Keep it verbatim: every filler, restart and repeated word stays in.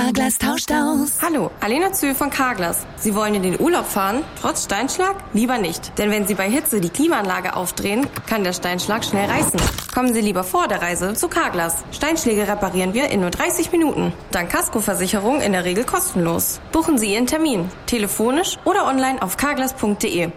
Carglass tauscht aus. Hallo, Alena Zühl von Carglass. Sie wollen in den Urlaub fahren, trotz Steinschlag? Lieber nicht. Denn wenn Sie bei Hitze die Klimaanlage aufdrehen, kann der Steinschlag schnell reißen. Kommen Sie lieber vor der Reise zu Carglass. Steinschläge reparieren wir in nur dreißig Minuten. Dank Kaskoversicherung in der Regel kostenlos. Buchen Sie Ihren Termin, telefonisch oder online auf carglass punkt de.